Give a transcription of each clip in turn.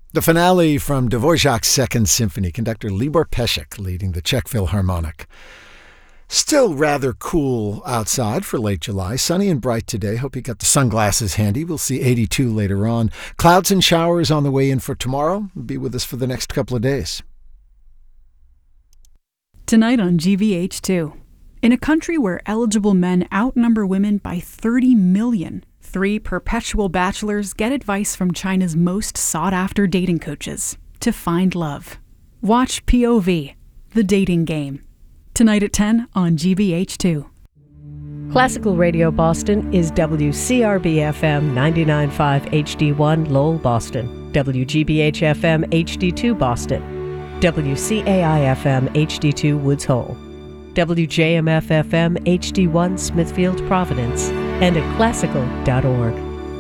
The finale from Dvorak's Second Symphony, conductor Libor Pesek leading the Czech Philharmonic. Still rather cool outside for late July. Sunny and bright today. Hope you got the sunglasses handy. We'll see 82 later on. Clouds and showers on the way in for tomorrow. Be with us for the next couple of days. Tonight on GVH2. In a country where eligible men outnumber women by 30 million, 3 perpetual bachelors get advice from China's most sought-after dating coaches to find love. Watch POV, The Dating Game. Tonight at 10 on GVH2. Classical Radio Boston is WCRB-FM 99.5 HD1 Lowell, Boston, WGBH-FM HD2 Boston, WCAI-FM HD2 Woods Hole, WJMF-FM HD1 Smithfield, Providence, and at classical.org.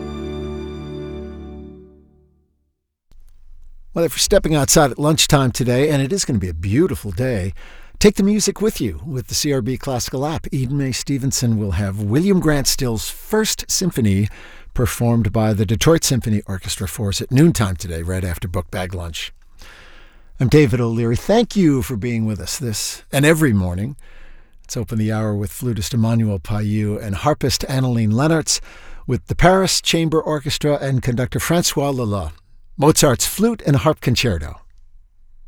Well, if you're stepping outside at lunchtime today, and it is going to be a beautiful day, take the music with you with the CRB Classical app. Eden Mae Stevenson will have William Grant Still's First Symphony performed by the Detroit Symphony Orchestra for us at noontime today, right after Book Bag Lunch. I'm David O'Leary. Thank you for being with us this and every morning. Let's open the hour with flutist Emmanuel Payou and harpist Annaline Lenartz with the Paris Chamber Orchestra and conductor Francois Lala. Mozart's Flute and Harp Concerto.